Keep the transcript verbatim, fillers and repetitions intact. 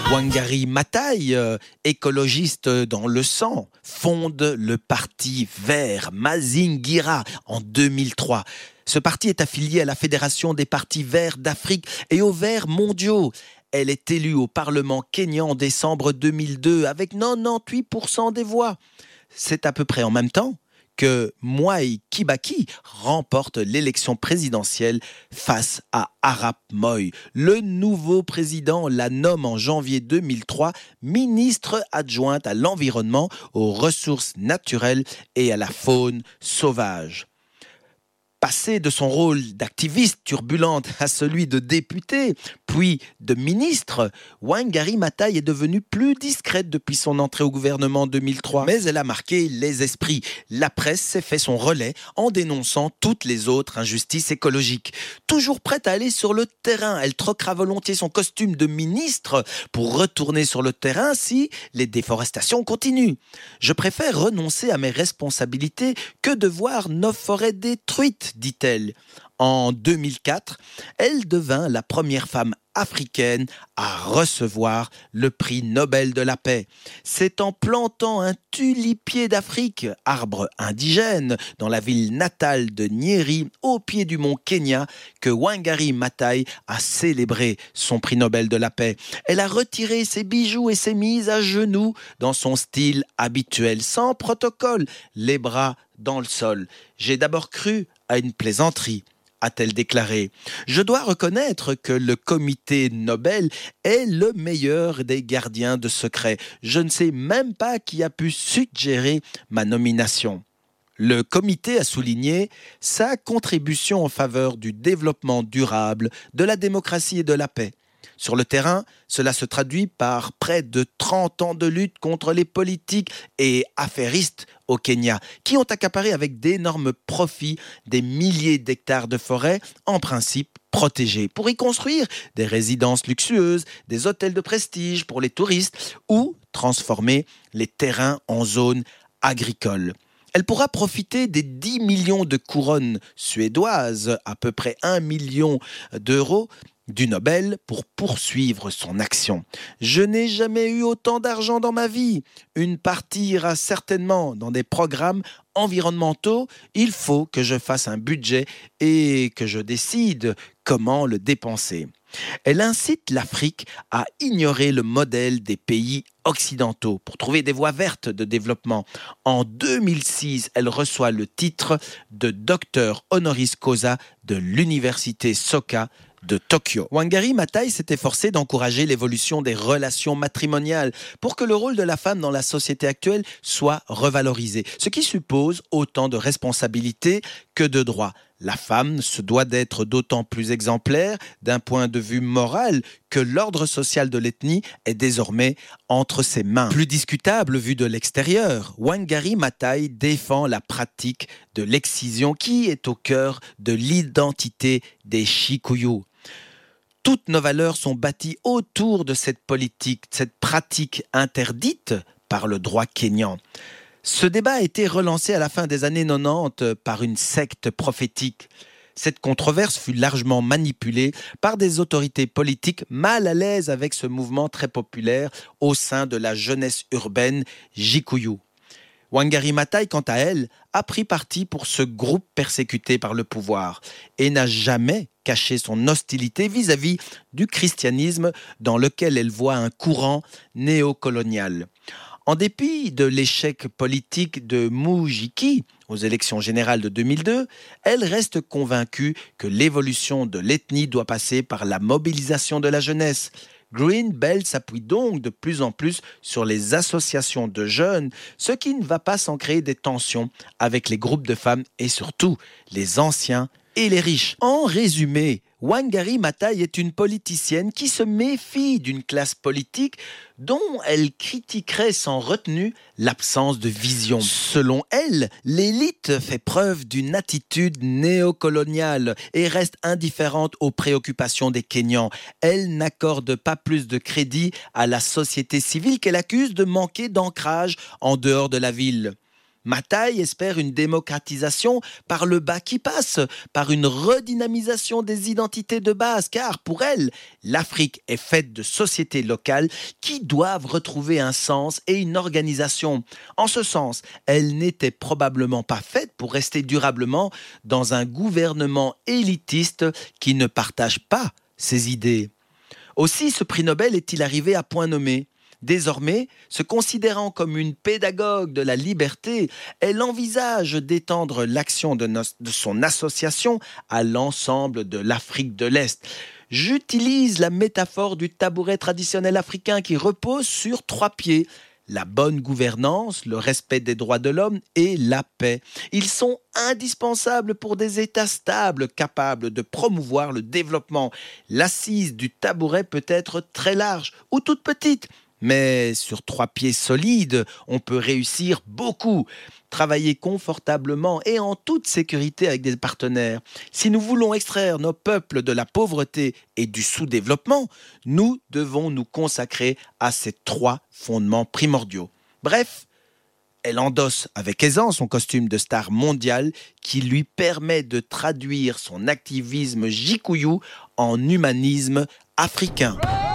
Wangari Maathai, euh, écologiste dans le sang, fonde le parti vert Mazingira en deux mille trois. Ce parti est affilié à la Fédération des partis verts d'Afrique et aux Verts mondiaux. Elle est élue au Parlement kényan en décembre deux mille deux avec quatre-vingt-dix-huit pour cent des voix. C'est à peu près en même temps que Mwai Kibaki remporte l'élection présidentielle face à Arap Moi. Le nouveau président la nomme en janvier deux mille trois ministre adjointe à l'environnement, aux ressources naturelles et à la faune sauvage. Passé de son rôle d'activiste turbulente à celui de député, puis de ministre, Wangari Maathai est devenue plus discrète depuis son entrée au gouvernement en deux mille trois. Mais elle a marqué les esprits. La presse s'est fait son relais en dénonçant toutes les autres injustices écologiques. Toujours prête à aller sur le terrain, elle troquera volontiers son costume de ministre pour retourner sur le terrain si les déforestations continuent. Je préfère renoncer à mes responsabilités que de voir nos forêts détruites, dit-elle. En deux mille quatre, elle devint la première femme africaine à recevoir le prix Nobel de la paix. C'est en plantant un tulipier d'Afrique, arbre indigène, dans la ville natale de Nyeri, au pied du mont Kenya, que Wangari Maathai a célébré son prix Nobel de la paix. Elle a retiré ses bijoux et s'est mise à genoux dans son style habituel, sans protocole, les bras dans le sol. J'ai d'abord cru à une plaisanterie, a-t-elle déclaré. Je dois reconnaître que le comité Nobel est le meilleur des gardiens de secrets. Je ne sais même pas qui a pu suggérer ma nomination. Le comité a souligné sa contribution en faveur du développement durable, de la démocratie et de la paix. Sur le terrain, cela se traduit par près de trente ans de lutte contre les politiques et affairistes au Kenya, qui ont accaparé avec d'énormes profits des milliers d'hectares de forêts, en principe protégés, pour y construire des résidences luxueuses, des hôtels de prestige pour les touristes ou transformer les terrains en zones agricoles. Elle pourra profiter des dix millions de couronnes suédoises, à peu près un million d'euros, du Nobel pour poursuivre son action. Je n'ai jamais eu autant d'argent dans ma vie. Une partie ira certainement dans des programmes environnementaux. Il faut que je fasse un budget et que je décide comment le dépenser. Elle incite l'Afrique à ignorer le modèle des pays occidentaux pour trouver des voies vertes de développement. En deux mille six, elle reçoit le titre de docteur honoris causa de l'université Soka de Tokyo. Wangari Maathai s'est efforcée d'encourager l'évolution des relations matrimoniales pour que le rôle de la femme dans la société actuelle soit revalorisé, ce qui suppose autant de responsabilités que de droits. La femme se doit d'être d'autant plus exemplaire d'un point de vue moral que l'ordre social de l'ethnie est désormais entre ses mains. Plus discutable vu de l'extérieur, Wangari Maathai défend la pratique de l'excision qui est au cœur de l'identité des Kikuyu. Toutes nos valeurs sont bâties autour de cette politique, cette pratique interdite par le droit kényan. Ce débat a été relancé à la fin des années quatre-vingt-dix par une secte prophétique. Cette controverse fut largement manipulée par des autorités politiques mal à l'aise avec ce mouvement très populaire au sein de la jeunesse urbaine Kikuyu. Wangari Maathai, quant à elle, a pris parti pour ce groupe persécuté par le pouvoir et n'a jamais caché son hostilité vis-à-vis du christianisme dans lequel elle voit un courant néocolonial. En dépit de l'échec politique de Mujiki aux élections générales de deux mille deux, elle reste convaincue que l'évolution de l'ethnie doit passer par la mobilisation de la jeunesse. Green Belt s'appuie donc de plus en plus sur les associations de jeunes, ce qui ne va pas sans créer des tensions avec les groupes de femmes et surtout les anciens et les riches. En résumé, Wangari Maathai est une politicienne qui se méfie d'une classe politique dont elle critiquerait sans retenue l'absence de vision. Selon elle, l'élite fait preuve d'une attitude néocoloniale et reste indifférente aux préoccupations des Kenyans. Elle n'accorde pas plus de crédit à la société civile qu'elle accuse de manquer d'ancrage en dehors de la ville. Mataï espère une démocratisation par le bas qui passe, par une redynamisation des identités de base, car pour elle, l'Afrique est faite de sociétés locales qui doivent retrouver un sens et une organisation. En ce sens, elle n'était probablement pas faite pour rester durablement dans un gouvernement élitiste qui ne partage pas ses idées. Aussi, ce prix Nobel est-il arrivé à point nommé. Désormais, se considérant comme une pédagogue de la liberté, elle envisage d'étendre l'action de, nos- de son association à l'ensemble de l'Afrique de l'Est. J'utilise la métaphore du tabouret traditionnel africain qui repose sur trois pieds. La bonne gouvernance, le respect des droits de l'homme et la paix. Ils sont indispensables pour des États stables, capables de promouvoir le développement. L'assise du tabouret peut être très large ou toute petite. Mais sur trois pieds solides, on peut réussir beaucoup. Travailler confortablement et en toute sécurité avec des partenaires. Si nous voulons extraire nos peuples de la pauvreté et du sous-développement, nous devons nous consacrer à ces trois fondements primordiaux. Bref, elle endosse avec aisance son costume de star mondiale qui lui permet de traduire son activisme gikuyu en humanisme africain.